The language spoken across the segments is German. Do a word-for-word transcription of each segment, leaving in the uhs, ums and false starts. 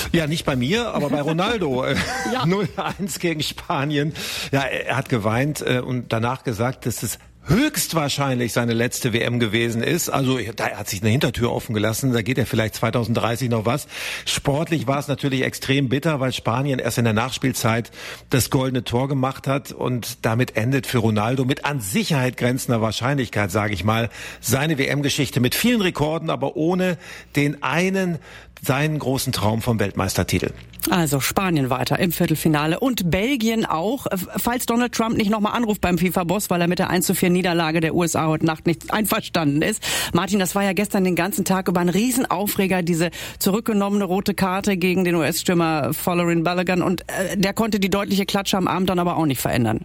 Ja, nicht bei mir, aber bei Ronaldo. Ja. null eins gegen Spanien. Ja, er hat geweint und danach gesagt, dass es höchstwahrscheinlich seine letzte W M gewesen ist. Also da hat sich eine Hintertür offen gelassen. Da geht er vielleicht zwanzig dreißig noch was. Sportlich war es natürlich extrem bitter, weil Spanien erst in der Nachspielzeit das goldene Tor gemacht hat. Und damit endet für Ronaldo mit an Sicherheit grenzender Wahrscheinlichkeit, sage ich mal, seine W M-Geschichte mit vielen Rekorden, aber ohne den einen, seinen großen Traum vom Weltmeistertitel. Also Spanien weiter im Viertelfinale und Belgien auch. Falls Donald Trump nicht nochmal anruft beim FIFA-Boss, weil er mit der eins zu vier Niederlage der U S A heute Nacht nicht einverstanden ist. Martin, das war ja gestern den ganzen Tag über ein Riesenaufreger, diese zurückgenommene rote Karte gegen den U S-Stürmer Folarin Balogun. Und äh, der konnte die deutliche Klatsche am Abend dann aber auch nicht verändern.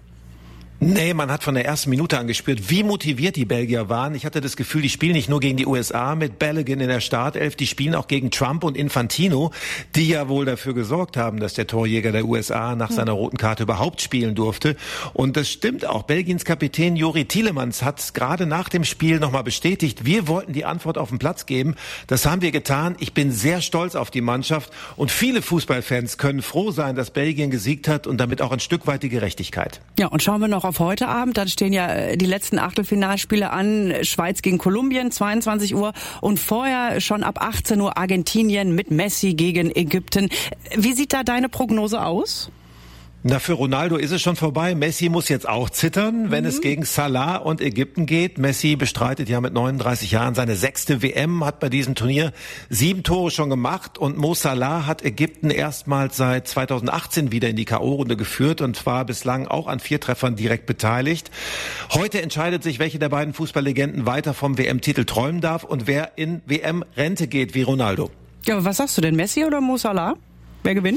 Nee, man hat von der ersten Minute an gespürt, wie motiviert die Belgier waren. Ich hatte das Gefühl, die spielen nicht nur gegen die U S A mit Balogun in der Startelf, die spielen auch gegen Trump und Infantino, die ja wohl dafür gesorgt haben, dass der Torjäger der U S A nach seiner roten Karte überhaupt spielen durfte. Und das stimmt auch. Belgiens Kapitän Juri Tielemans hat gerade nach dem Spiel nochmal bestätigt, wir wollten die Antwort auf den Platz geben. Das haben wir getan. Ich bin sehr stolz auf die Mannschaft und viele Fußballfans können froh sein, dass Belgien gesiegt hat und damit auch ein Stück weit die Gerechtigkeit. Ja, und schauen wir noch auf heute Abend. Dann stehen ja die letzten Achtelfinalspiele an. Schweiz gegen Kolumbien, zweiundzwanzig Uhr. Und vorher schon ab achtzehn Uhr Argentinien mit Messi gegen Ägypten. Wie sieht da deine Prognose aus? Na, für Ronaldo ist es schon vorbei. Messi muss jetzt auch zittern, wenn mhm. es gegen Salah und Ägypten geht. Messi bestreitet ja mit neununddreißig Jahren seine sechste W M, hat bei diesem Turnier sieben Tore schon gemacht und Mo Salah hat Ägypten erstmals seit zweitausendachtzehn wieder in die K O-Runde geführt und war bislang auch an vier Treffern direkt beteiligt. Heute entscheidet sich, welche der beiden Fußballlegenden weiter vom W M-Titel träumen darf und wer in W M-Rente geht wie Ronaldo. Ja, aber was sagst du denn, Messi oder Mo Salah? Wer gewinnt?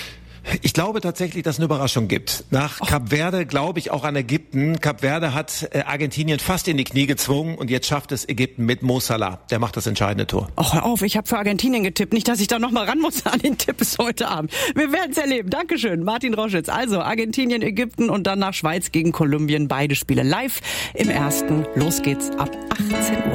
Ich glaube tatsächlich, dass es eine Überraschung gibt. Nach Och. Kap Verde glaube ich auch an Ägypten. Kap Verde hat äh, Argentinien fast in die Knie gezwungen und jetzt schafft es Ägypten mit Mo Salah. Der macht das entscheidende Tor. Ach, hör auf, ich habe für Argentinien getippt. Nicht, dass ich da noch mal ran muss an den Tipps heute Abend. Wir werden es erleben. Dankeschön, Martin Roschitz. Also Argentinien, Ägypten und dann nach Schweiz gegen Kolumbien. Beide Spiele live im ersten. Los geht's ab achtzehn Uhr.